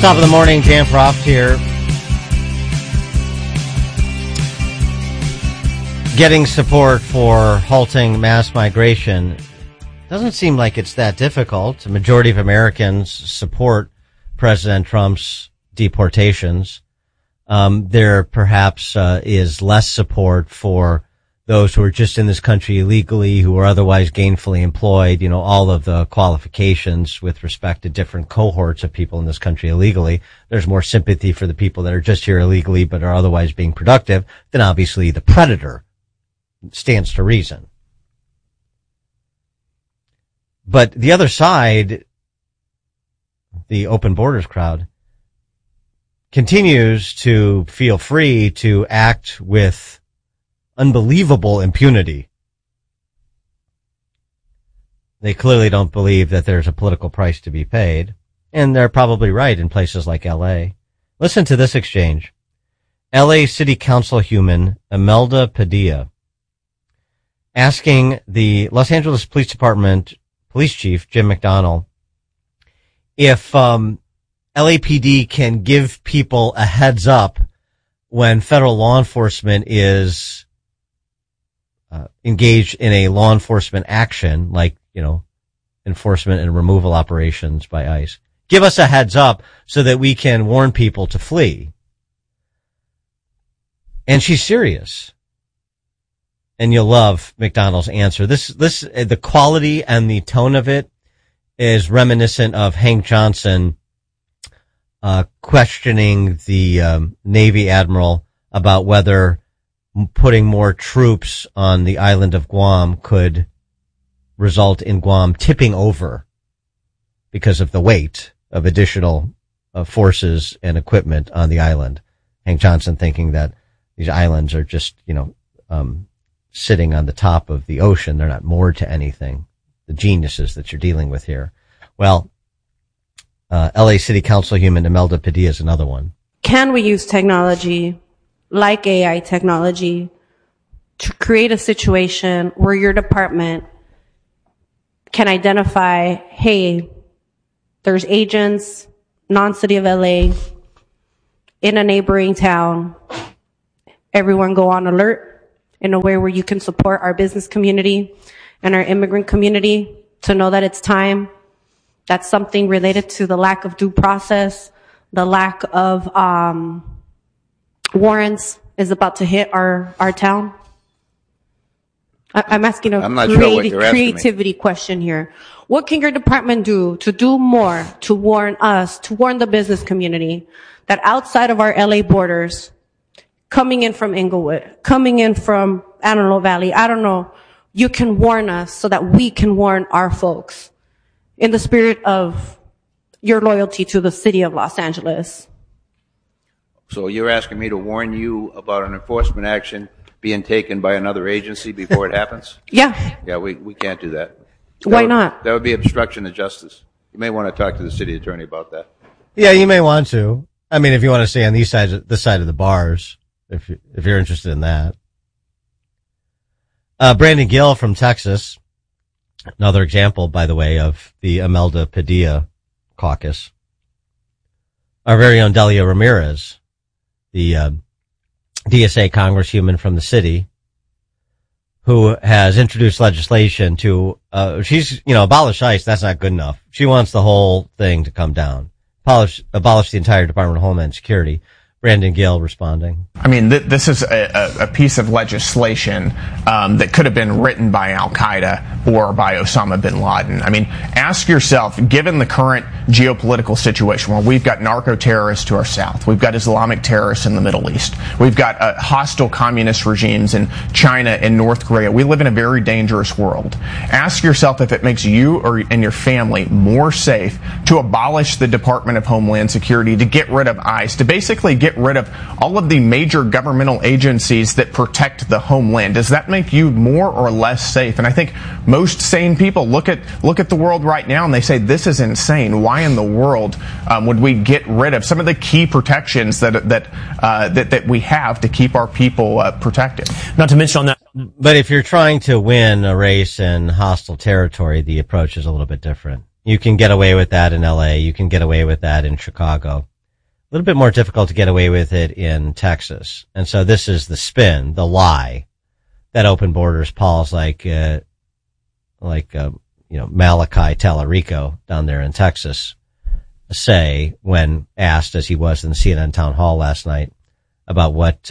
Top of the morning, Dan Proft here. Getting support for halting mass migration doesn't seem like it's that difficult. A majority of Americans support President Trump's deportations. There perhaps is less support for those who are just in this country illegally, who are otherwise gainfully employed, you know, all of the qualifications with respect to different cohorts of people in this country illegally. There's more sympathy for the people that are just here illegally but are otherwise being productive than obviously the predator. Stands to reason. But the other side, the open borders crowd, continues to feel free to act with unbelievable impunity. They clearly don't believe that there's a political price to be paid, and they're probably right in places like L.A. Listen to this exchange. L.A. City Councilwoman Imelda Padilla asking the Los Angeles Police Department Police Chief Jim McDonnell if LAPD can give people a heads up when federal law enforcement is engaged in a law enforcement action, like, you know, enforcement and removal operations by ICE. Give us a heads up so that we can warn people to flee. And she's serious. And you'll love McDonnell's answer. The quality and the tone of it is reminiscent of Hank Johnson, questioning the, Navy Admiral about whether putting more troops on the island of Guam could result in Guam tipping over because of the weight of additional forces and equipment on the island. Hank Johnson thinking that these islands are just, you know, sitting on the top of the ocean. They're not moored to anything. The geniuses that you're dealing with here. Well, LA City Councilwoman Imelda Padilla is another one. Can we use technology like AI technology to create a situation where your department can identify, hey, there's agents, non-city of LA, in a neighboring town. Everyone go on alert in a way where you can support our business community and our immigrant community to know that it's time. That's something related to the lack of due process, the lack of warrants is about to hit our town. I'm asking a creativity question here. What can your department do to do more to warn us, to warn the business community that outside of our LA borders, coming in from Inglewood, coming in from Antelope Valley, I don't know, you can warn us so that we can warn our folks in the spirit of your loyalty to the city of Los Angeles? So you're asking me to warn you about an enforcement action being taken by another agency before it happens? Yeah. Yeah, we can't do that. Why not? That would be obstruction of justice. You may want to talk to the city attorney about that. Yeah, you may want to. I mean, if you want to stay on this side of the bars, if you're interested in that. Brandon Gill from Texas, another example, by the way, of the Imelda Padilla caucus. Our very own Delia Ramirez, the DSA congresswoman from the city, who has introduced legislation to, abolish ICE. That's not good enough. She wants the whole thing to come down. Abolish the entire Department of Homeland Security. Brandon Gill responding. I mean, this is a piece of legislation that could have been written by Al-Qaeda or by Osama bin Laden. I mean, ask yourself, given the current geopolitical situation where we've got narco-terrorists to our south, we've got Islamic terrorists in the Middle East, we've got hostile communist regimes in China and North Korea. We live in a very dangerous world. Ask yourself if it makes you and your family more safe to abolish the Department of Homeland Security, to get rid of ICE, to basically get rid of all of the major governmental agencies that protect the homeland. Does that make you more or less safe? And I think most sane people look at the world right now and they say, this is insane. Why in the world would we get rid of some of the key protections that we have to keep our people protected? Not to mention on that. But if you're trying to win a race in hostile territory, the approach is a little bit different. You can get away with that in LA. You can get away with that in Chicago. little bit more difficult to get away with it in Texas. And so this is the spin, the lie that open borders Paul's like Malachi Tallarico down there in Texas say when asked, as he was in the CNN town hall last night, about what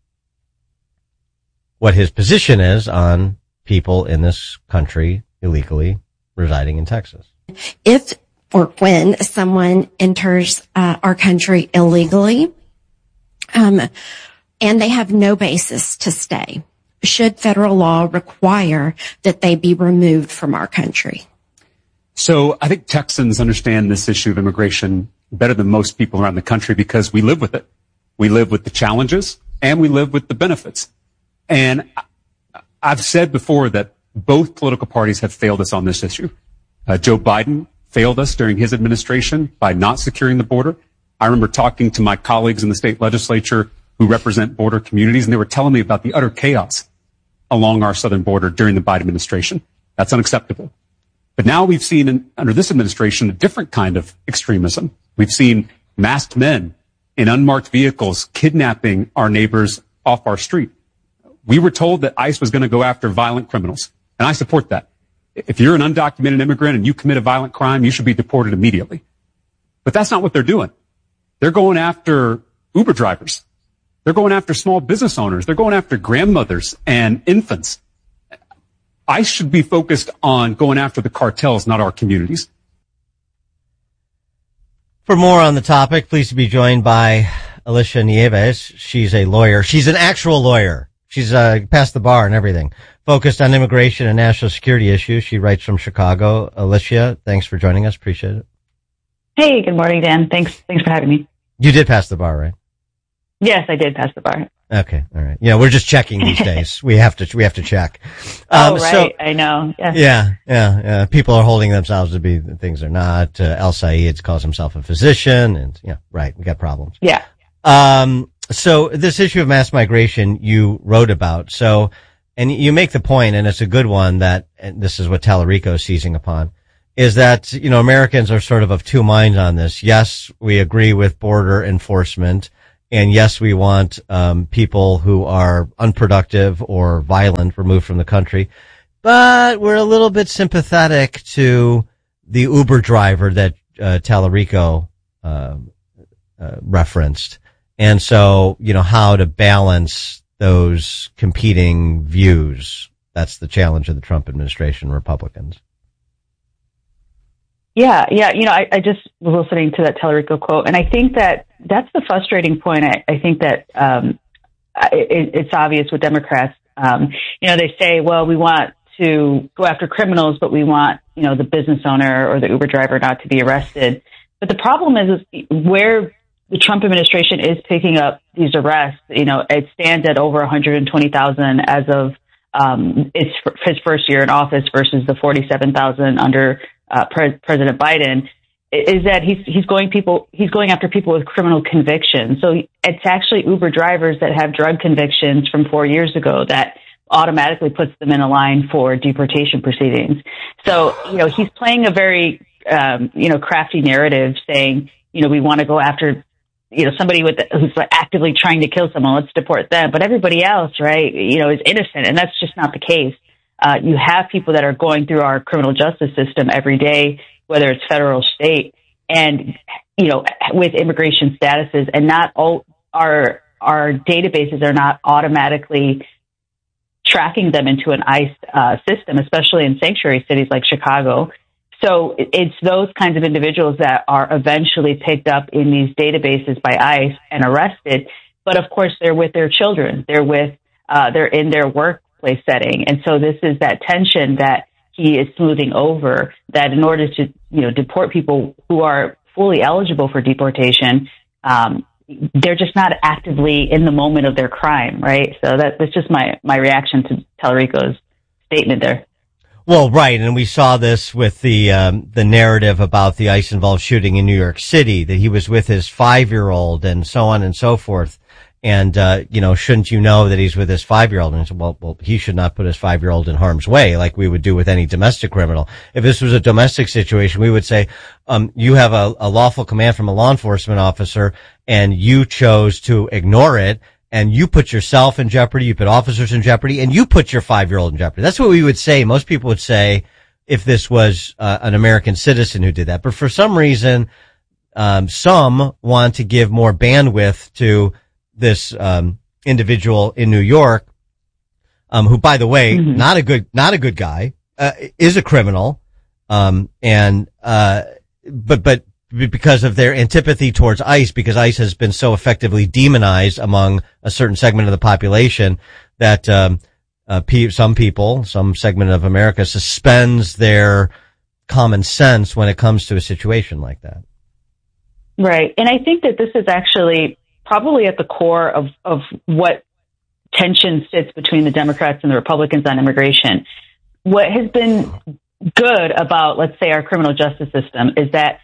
his position is on people in this country illegally residing in Texas. If or when someone enters our country illegally, and they have no basis to stay, should federal law require that they be removed from our country? So I think Texans understand this issue of immigration better than most people around the country because we live with it. We live with the challenges and we live with the benefits. And I've said before that both political parties have failed us on this issue. Joe Biden failed us during his administration by not securing the border. I remember talking to my colleagues in the state legislature who represent border communities, and they were telling me about the utter chaos along our southern border during the Biden administration. That's unacceptable. But now we've seen under this administration a different kind of extremism. We've seen masked men in unmarked vehicles kidnapping our neighbors off our street. We were told that ICE was going to go after violent criminals, and I support that. If you're an undocumented immigrant and you commit a violent crime, you should be deported immediately. But that's not what they're doing. They're going after Uber drivers. They're going after small business owners. They're going after grandmothers and infants. ICE should be focused on going after the cartels, not our communities. For more on the topic, pleased to be joined by Alicia Nieves. She's a lawyer. She's an actual lawyer. She's passed the bar and everything. Focused on immigration and national security issues. She writes from Chicago. Alicia, thanks for joining us. Appreciate it. Hey, good morning, Dan. Thanks for having me. You did pass the bar, right? Yes, I did pass the bar. Okay, all right. Yeah, we're just checking these days. We have to check. Right. So, I know. Yeah. People are holding themselves to be things they're not. El Sayed calls himself a physician, and right. We got problems. Yeah. So this issue of mass migration you wrote about. So, and you make the point, and it's a good one that, and this is what Tallarico is seizing upon, is that, Americans are sort of two minds on this. Yes, we agree with border enforcement. And yes, we want people who are unproductive or violent removed from the country. But we're a little bit sympathetic to the Uber driver that Tallarico referenced. And so, how to balance those competing views. That's the challenge of the Trump administration, Republicans. Yeah. I just was listening to that Tallarico quote, and I think that's the frustrating point. I think that it's obvious with Democrats. They say, well, we want to go after criminals, but we want, the business owner or the Uber driver not to be arrested. But the problem is where the Trump administration is picking up these arrests. It stands at over 120,000 as of his first year in office versus the 47,000 under President Biden, is that he's going after people with criminal convictions. So it's actually Uber drivers that have drug convictions from 4 years ago that automatically puts them in a line for deportation proceedings. So, he's playing a very, crafty narrative saying, we want to go after, somebody who's actively trying to kill someone, let's deport them. But everybody else, right, is innocent. And that's just not the case. You have people that are going through our criminal justice system every day, whether it's federal or state, and, with immigration statuses, and not all our databases are not automatically tracking them into an ICE system, especially in sanctuary cities like Chicago. So it's those kinds of individuals that are eventually picked up in these databases by ICE and arrested. But of course, they're with their children. They're in their workplace setting. And so this is that tension that he is smoothing over, that in order to, deport people who are fully eligible for deportation, they're just not actively in the moment of their crime, right? So that's just my reaction to Tallarico's statement there. Well, right, and we saw this with the narrative about the ICE-involved shooting in New York City, that he was with his 5-year-old and so on and so forth. And, shouldn't you know that he's with his 5-year-old? And he said, well, he should not put his 5-year-old in harm's way like we would do with any domestic criminal. If this was a domestic situation, we would say, you have a lawful command from a law enforcement officer and you chose to ignore it and you put yourself in jeopardy, you put officers in jeopardy, and you put your 5-year-old in jeopardy. That's what we would say. Most people would say if this was an American citizen who did that. But for some reason, some want to give more bandwidth to this individual in New York, who, by the way, not a good guy, is a criminal, but because of their antipathy towards ICE, because ICE has been so effectively demonized among a certain segment of the population that some segment of America suspends their common sense when it comes to a situation like that. Right, and I think that this is actually probably at the core of what tension sits between the Democrats and the Republicans on immigration. What has been good about, let's say, our criminal justice system is that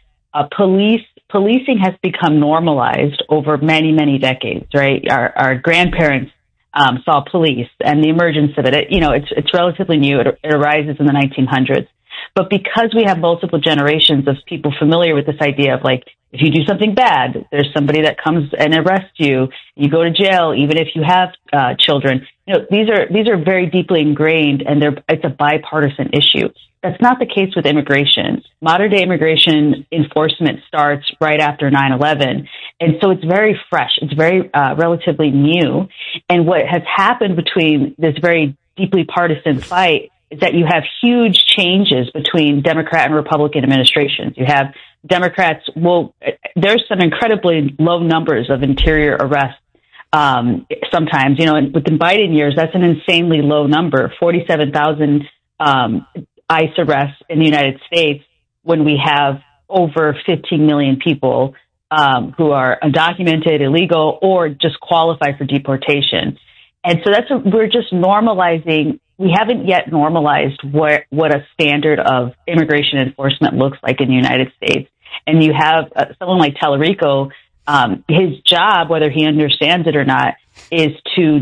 policing has become normalized over many, many decades, right? Our grandparents saw police and the emergence of it. It's relatively new. It arises in the 1900s. But because we have multiple generations of people familiar with this idea of, like, if you do something bad, there's somebody that comes and arrests you, you go to jail, even if you have children. These are very deeply ingrained, and it's a bipartisan issue. That's not the case with immigration. Modern day immigration enforcement starts right after 9/11. And so it's very fresh. It's very relatively new. And what has happened between this very deeply partisan fight is that you have huge changes between Democrat and Republican administrations. You have Democrats, there's some incredibly low numbers of interior arrests. Sometimes, and within Biden years, that's an insanely low number, 47,000 ICE arrests in the United States when we have over 15 million people who are undocumented, illegal, or just qualify for deportation. And so we're just normalizing. We haven't yet normalized what a standard of immigration enforcement looks like in the United States. And you have someone like Tallarico, his job, whether he understands it or not, is to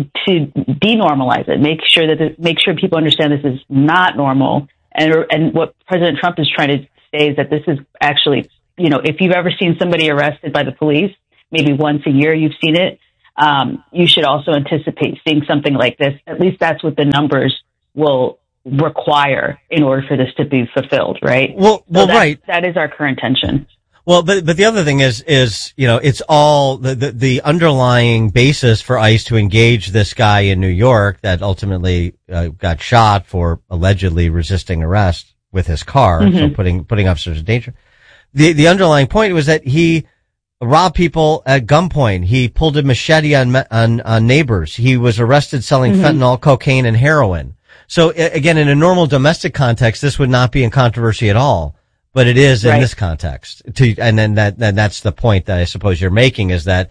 denormalize it, make sure people understand this is not normal. And what President Trump is trying to say is that this is actually, if you've ever seen somebody arrested by the police, maybe once a year you've seen it, you should also anticipate seeing something like this. At least that's what the numbers will require in order for this to be fulfilled, right? Right. That is our current tension. Well, but the other thing is, it's all the underlying basis for ICE to engage this guy in New York that ultimately got shot for allegedly resisting arrest with his car, so putting officers in danger. The underlying point was that he robbed people at gunpoint. He pulled a machete on neighbors. He was arrested selling fentanyl, cocaine, and heroin. So again, in a normal domestic context, this would not be in controversy at all, but it is in this context. And then that's the point that I suppose you're making, is that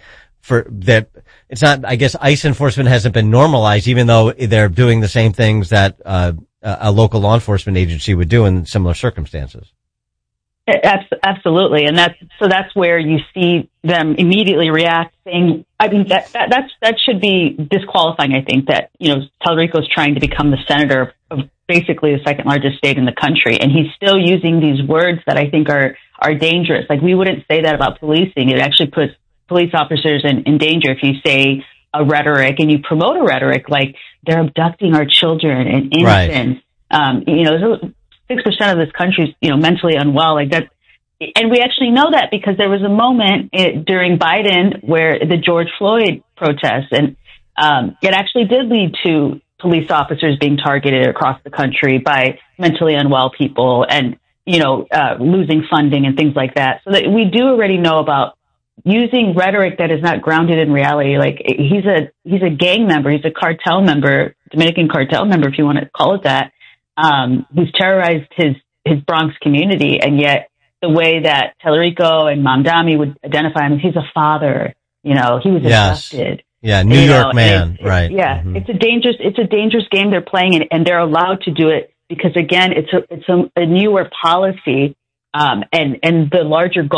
it's not, I guess ICE enforcement hasn't been normalized, even though they're doing the same things that a local law enforcement agency would do in similar circumstances. Absolutely, and that's where you see them immediately react, saying, I mean, that should be disqualifying. I think that Tallarico is trying to become the senator of basically the second largest state in the country, and he's still using these words that I think are dangerous. Like, we wouldn't say that about policing. It actually puts police officers in danger if you say a rhetoric and you promote a rhetoric like they're abducting our children and innocents. Right. 6% of this country is, mentally unwell, like that. And we actually know that because there was a moment during Biden where the George Floyd protests, and it actually did lead to police officers being targeted across the country by mentally unwell people and, losing funding and things like that. So that we do already know about using rhetoric that is not grounded in reality. Like, he's a gang member. He's a cartel member, Dominican cartel member, if you want to call it that. Who's terrorized his Bronx community, and yet the way that Tallarico and Mamdani would identify him, he's a father. He was abducted. Yeah, New York man, right? Yeah, it's a dangerous game they're playing, and they're allowed to do it because, again, it's a newer policy, and the larger goal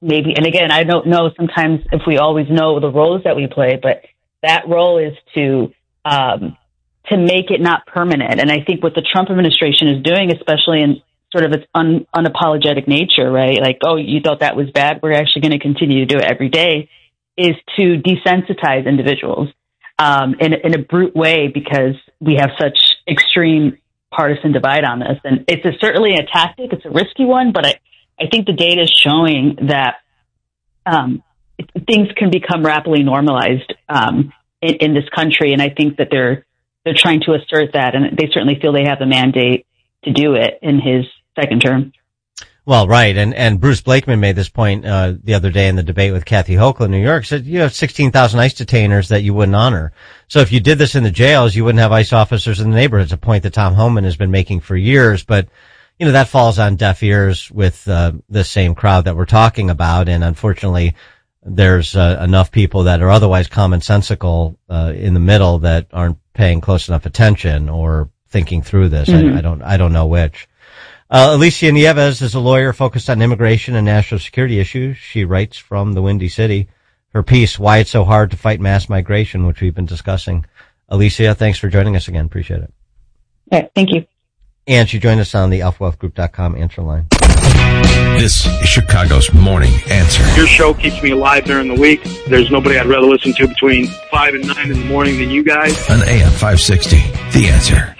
maybe, and again, I don't know sometimes if we always know the roles that we play, but that role is to make it not permanent. And I think what the Trump administration is doing, especially in sort of its unapologetic nature, right? Like, oh, you thought that was bad, we're actually going to continue to do it every day, is to desensitize individuals in a brute way, because we have such extreme partisan divide on this. And it's certainly a tactic. It's a risky one, but I think the data is showing that things can become rapidly normalized in this country. And I think that they're trying to assert that, and they certainly feel they have the mandate to do it in his second term. Well, right. And Bruce Blakeman made this point the other day in the debate with Kathy Hochul in New York. Said you have 16,000 ICE detainers that you wouldn't honor. So if you did this in the jails, you wouldn't have ICE officers in the neighborhoods, a point that Tom Homan has been making for years. But, you know, that falls on deaf ears with the same crowd that we're talking about. And unfortunately, there's enough people that are otherwise commonsensical in the middle that aren't paying close enough attention or thinking through this. Mm-hmm. I don't know which. Alicia Nieves is a lawyer focused on immigration and national security issues. She writes from the Windy City. Her piece, Why It's So Hard to Fight Mass Migration, which we've been discussing. Alicia, thanks for joining us again. Appreciate it. Yeah, thank you. And she joined us on the alphawealthgroup.com answer line. This is Chicago's Morning Answer. Your show keeps me alive during the week. There's nobody I'd rather listen to between 5 and 9 in the morning than you guys. On AM 560, The Answer.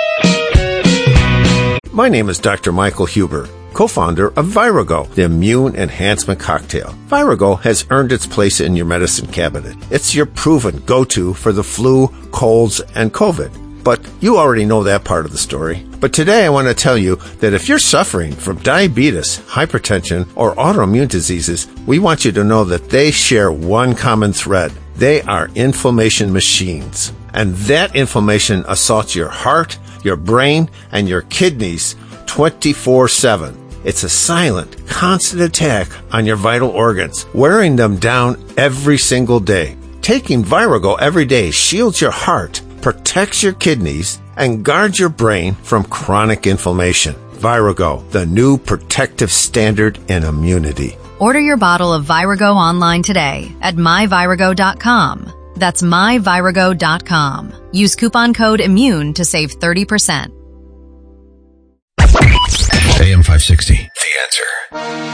My name is Dr. Michael Huber, co-founder of Virago, the immune enhancement cocktail. Virago has earned its place in your medicine cabinet. It's your proven go-to for the flu, colds, and COVID. But you already know that part of the story. But today I want to tell you that if you're suffering from diabetes, hypertension, or autoimmune diseases, we want you to know that they share one common thread. They are inflammation machines. And that inflammation assaults your heart, your brain, and your kidneys 24/7. It's a silent, constant attack on your vital organs, wearing them down every single day. Taking Virago every day shields your heart, protects your kidneys, and guards your brain from chronic inflammation. Virago, the new protective standard in immunity. Order your bottle of Virago online today at myvirago.com. That's myvirago.com. Use coupon code IMMUNE to save 30%. AM 560, The Answer.